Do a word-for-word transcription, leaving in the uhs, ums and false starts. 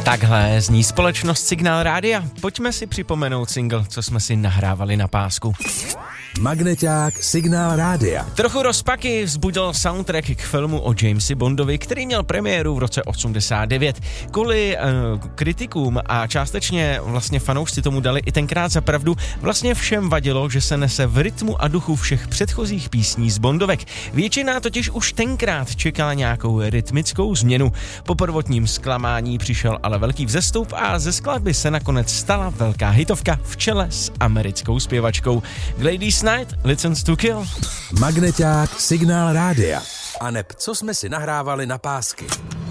Takhle zní společnost Signál Rádia. Pojďme si připomenout single, co jsme si nahrávali na pásku. Magneťák Signál Rádia. Trochu rozpaky vzbudil soundtrack k filmu o Jamesi Bondovi, který měl premiéru v roce osmdesát devět. Kvůli uh, kritikům a částečně vlastně fanoušci tomu dali i tenkrát za pravdu, vlastně všem vadilo, že se nese v rytmu a duchu všech předchozích písní z Bondovek. Většina totiž už tenkrát čekala nějakou rytmickou změnu. Po prvotním zklamání přišel ale velký vzestup a ze skladby se nakonec stala velká hitovka v čele s americkou zpěvačkou Gladys Knight, License to Kill. Magneťák Signál Rádia. A neb, co jsme si nahrávali na pásky.